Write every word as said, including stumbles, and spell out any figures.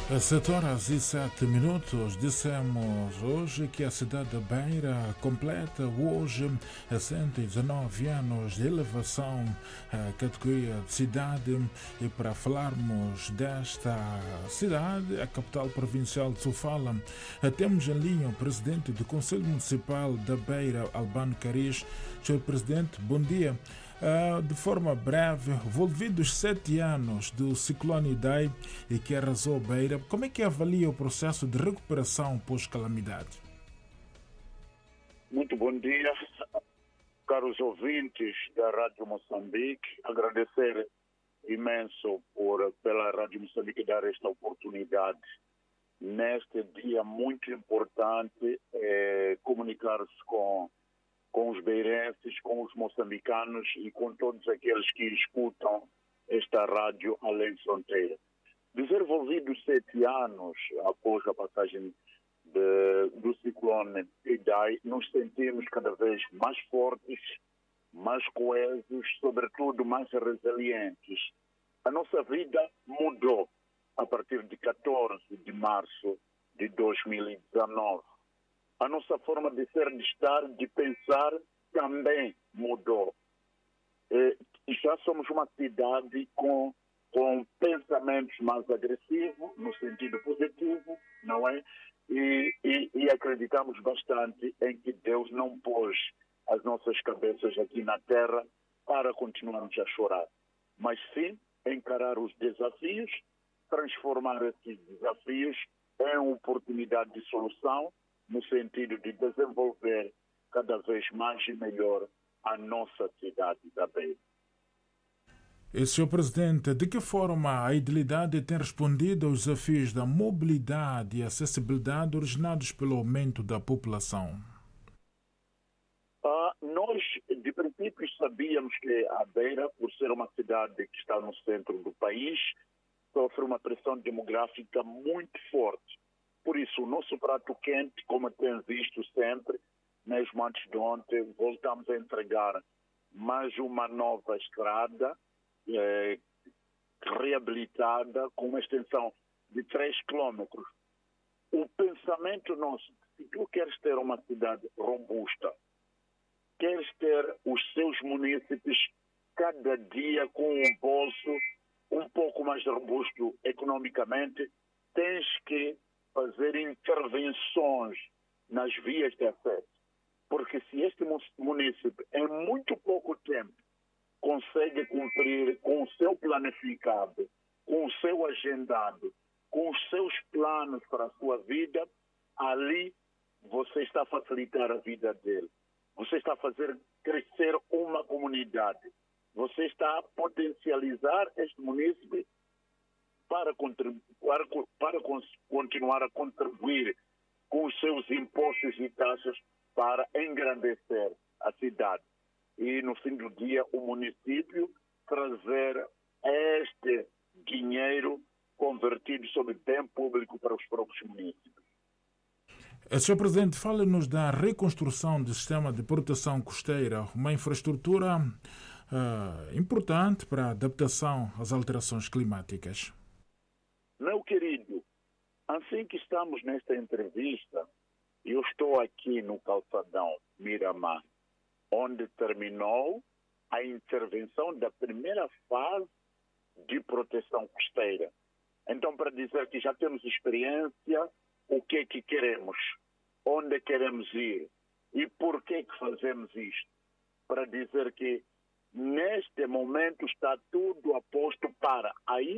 sete horas e sete minutos. Dissemos hoje que a cidade de Beira completa hoje cento e dezenove anos de elevação à categoria de cidade. E para falarmos desta cidade, a capital provincial de Sofala, temos em linha o presidente do Conselho Municipal da Beira, Albano Cariz. senhor Presidente, bom dia. Uh, de forma breve, envolvidos sete anos do ciclone Idai e que arrasou Beira, como é que avalia o processo de recuperação pós-calamidade? Muito bom dia, caros ouvintes da Rádio Moçambique. Agradecer imenso por, pela Rádio Moçambique dar esta oportunidade neste dia muito importante, eh, comunicar-se com com os beirenses, com os moçambicanos e com todos aqueles que escutam esta rádio além de fronteira. Desenvolvidos sete anos após a passagem de, do ciclone Idai, nos sentimos cada vez mais fortes, mais coesos, sobretudo mais resilientes. A nossa vida mudou a partir de catorze de março de dois mil e dezenove. A nossa forma de ser, de estar, de pensar também mudou. E já somos uma cidade com, com pensamentos mais agressivos, no sentido positivo, não é? E, e, e acreditamos bastante em que Deus não pôs as nossas cabeças aqui na terra para continuarmos a chorar, mas sim encarar os desafios, transformar esses desafios em oportunidade de solução, no sentido de desenvolver cada vez mais e melhor a nossa cidade da Beira. E, senhor Presidente, de que forma a idilidade tem respondido aos desafios da mobilidade e acessibilidade originados pelo aumento da população? Ah, nós, de princípio, sabíamos que a Beira, por ser uma cidade que está no centro do país, sofre uma pressão demográfica muito forte. Por isso, o nosso prato quente, como tem visto sempre, mesmo antes de ontem, voltamos a entregar mais uma nova estrada eh, reabilitada com uma extensão de três quilômetros. O pensamento nosso, se tu queres ter uma cidade robusta, queres ter os seus munícipes cada dia com um bolso um pouco mais robusto economicamente, tens que fazer intervenções nas vias de acesso. Porque se este município, em muito pouco tempo, consegue cumprir com o seu planificado, com o seu agendado, com os seus planos para a sua vida, ali você está a facilitar a vida dele. Você está a fazer crescer uma comunidade. Você está a potencializar este município para, para, para continuar a contribuir com os seus impostos e taxas para engrandecer a cidade. E, no fim do dia, o município trazer este dinheiro convertido sob bem público para os próprios municípios. senhor Presidente, fale-nos da reconstrução do sistema de proteção costeira, uma infraestrutura uh, importante para a adaptação às alterações climáticas. Meu querido, assim que estamos nesta entrevista, eu estou aqui no calçadão Miramar, onde terminou a intervenção da primeira fase de proteção costeira. Então, para dizer que já temos experiência, o que é que queremos, onde queremos ir e por que que fazemos isto. Para dizer que neste momento está tudo aposto para a